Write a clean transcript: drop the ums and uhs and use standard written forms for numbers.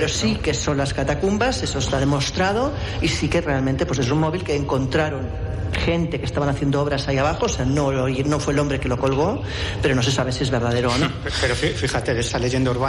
pero sí que son las catacumbas, eso está demostrado, y sí que realmente pues es un móvil que encontraron gente que estaban haciendo obras ahí abajo, o sea, no fue el hombre que lo colgó, pero no se sabe si es verdadero o no. Pero fíjate, de esa leyenda urbana